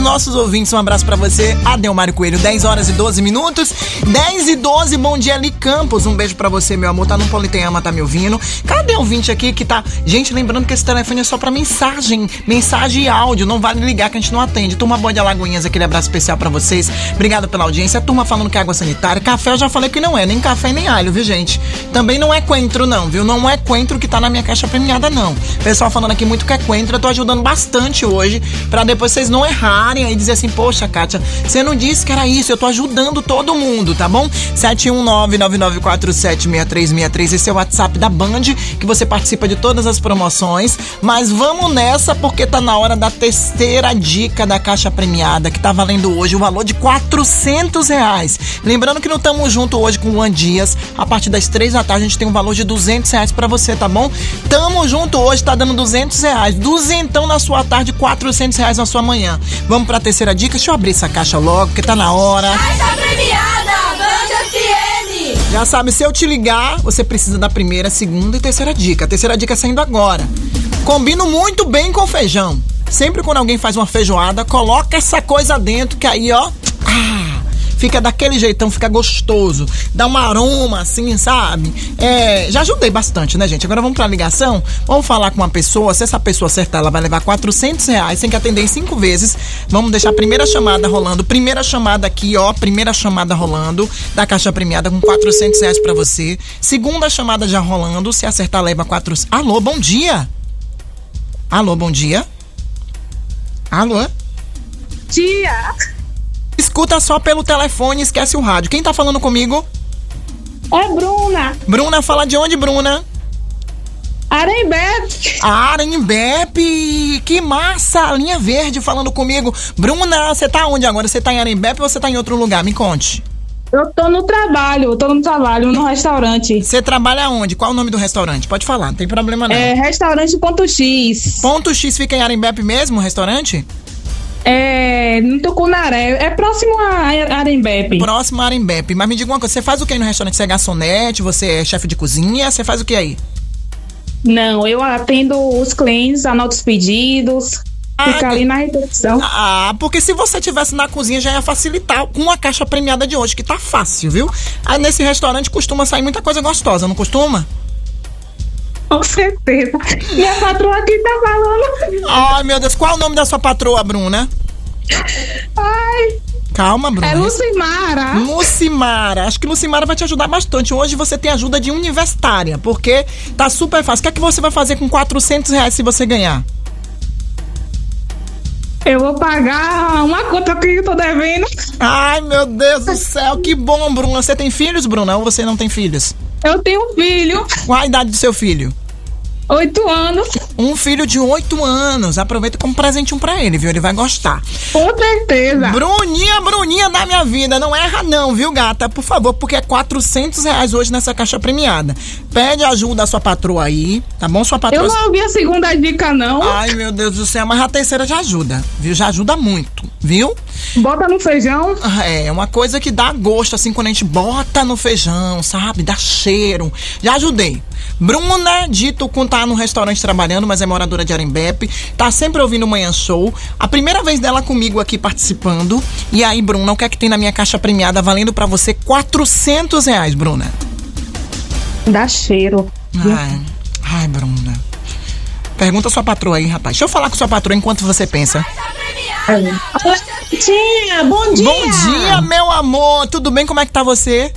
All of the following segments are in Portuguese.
nossos ouvintes, um abraço pra você, Adelmário Coelho, 10 horas e 12 minutos, 10 e 12, bom dia, Li Campos, um beijo pra você, meu amor, tá no Politeama, tá me ouvindo? Cadê o ouvinte aqui que tá... Gente, lembrando que esse telefone é só pra mensagem e áudio, não vale ligar que a gente não atende. Turma boa de Alagoinhas, aquele abraço especial pra vocês, obrigado pela audiência. A turma falando que é água sanitária, café eu já falei que não é, nem café nem alho, viu, gente? Também não é coentro não, viu? Não é coentro que tá na minha caixa premiada, não. Pessoal falando aqui muito que é coentro, eu tô ajudando bastante hoje, pra depois vocês não errarem e dizer assim, poxa, Kátia, você não disse que era isso, eu tô ajudando todo mundo, tá bom? 71999476363, esse é o WhatsApp da Band, que você participa de todas as promoções, mas vamos nessa porque tá na hora da terceira dica da caixa premiada, que tá valendo hoje o valor de R$400. Lembrando que não estamos junto hoje com o Juan Dias, a partir das 3 da tarde a gente tem um valor de R$200 pra você, tá bom? Tamo junto hoje, tá dando R$200, duzentão na sua tarde, R$400 na sua manhã. Vamos pra terceira dica, deixa eu abrir essa caixa logo, porque tá na hora. Caixa premiada, Band FM. Já sabe, se eu te ligar, você precisa da primeira, segunda e terceira dica. A terceira dica saindo agora. Combino muito bem com feijão. Sempre quando alguém faz uma feijoada, coloca essa coisa dentro, que aí, ó, fica daquele jeitão, fica gostoso. Dá um aroma, assim, sabe? Já ajudei bastante, né, gente? Agora vamos pra ligação. Vamos falar com uma pessoa. Se essa pessoa acertar, ela vai levar R$400. Tem que atender em 5 vezes. Vamos deixar a primeira chamada rolando. Primeira chamada aqui, ó. Primeira chamada rolando da caixa premiada com R$400 pra você. Segunda chamada já rolando. Se acertar, leva 400. Alô, bom dia. Alô, bom dia. Alô? Dia. Escuta só pelo telefone, esquece o rádio. Quem tá falando comigo? É Bruna. Bruna, fala de onde, Bruna? Arembepe. Arembepe, que massa, linha verde falando comigo. Bruna, você tá onde agora? Você tá em Arembepe ou você tá em outro lugar? Me conte. Eu tô no trabalho, no restaurante. Você trabalha onde? Qual o nome do restaurante? Pode falar, não tem problema não. É restaurante Ponto X. Ponto X fica em Arembepe mesmo, o restaurante? No Tucunaré, é próximo a Arembepe. Próximo a Arembepe, mas me diga uma coisa, você faz o que aí no restaurante? Você é garçonete, você é chefe de cozinha, você faz o que aí? Não, eu atendo os clientes, anoto os pedidos, fica ali na recepção. Porque se você tivesse na cozinha já ia facilitar com a caixa premiada de hoje, que tá fácil, viu? Aí nesse restaurante costuma sair muita coisa gostosa, não costuma? Com certeza. Minha patroa aqui tá falando. Ai, meu Deus, qual é o nome da sua patroa, Bruna? Ai. Calma, Bruna. É Lucimara. Lucimara. Acho que Lucimara vai te ajudar bastante. Hoje você tem ajuda de universitária, porque tá super fácil. O que é que você vai fazer com R$400 se você ganhar? Eu vou pagar uma conta que eu tô devendo. Ai, meu Deus do céu, que bom, Bruna. Você tem filhos, Bruna, ou você não tem filhos? Eu tenho um filho. Qual a idade do seu filho? 8 anos. Um filho de 8 anos. Aproveita como presentinho pra ele, viu? Ele vai gostar. Com certeza. Bruninha da minha vida. Não erra não, viu, gata? Por favor, porque é R$400 hoje nessa caixa premiada. Pede ajuda à sua patroa aí, tá bom? Sua patroa... Eu não ouvi a segunda dica, não. Ai, meu Deus do céu. Mas a terceira já ajuda, viu? Já ajuda muito, viu? Bota no feijão. É uma coisa que dá gosto, assim, quando a gente bota no feijão, sabe? Dá cheiro. Já ajudei. Bruna, dito com tá no restaurante trabalhando, mas é moradora de Arembepe, tá sempre ouvindo o Manhã Show. A primeira vez dela comigo aqui participando. E aí, Bruna, o que é que tem na minha caixa premiada valendo pra você R$400, Bruna? Dá cheiro. Ai, Bruna. Pergunta a sua patroa aí, rapaz. Deixa eu falar com sua patroa enquanto você pensa. Tia, bom dia. Bom dia, meu amor. Tudo bem? Como é que tá você?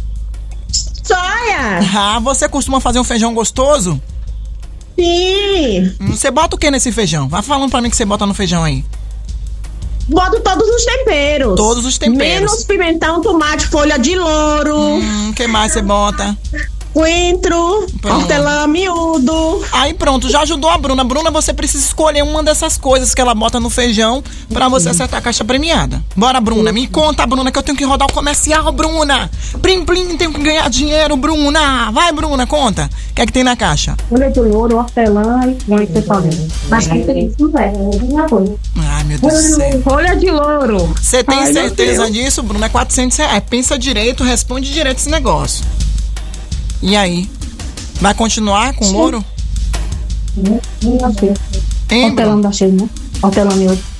Joia. Você costuma fazer um feijão gostoso? Sim. Você bota o que nesse feijão? Vai falando pra mim que você bota no feijão aí. Boto todos os temperos. Todos os temperos. Menos pimentão, tomate, folha de louro. O que mais você bota? Coentro, hortelã miúdo. Aí pronto, já ajudou a Bruna. Bruna, você precisa escolher uma dessas coisas que ela bota no feijão pra você acertar a caixa premiada. Bora, Bruna, me conta, Bruna, que eu tenho que rodar o comercial, Bruna. Plim, plim, tenho que ganhar dinheiro, Bruna. Vai, Bruna, conta. O que é que tem na caixa? Folha de louro, hortelã e coentro. Mas que tem isso, velho? Ai, meu Deus do céu. Folha de louro. Você tem certeza disso, Bruna? É R$400. Pensa direito, responde direito esse negócio. E aí? Vai continuar com o louro? Hortelã da cheia, né? Hortelã miúdo.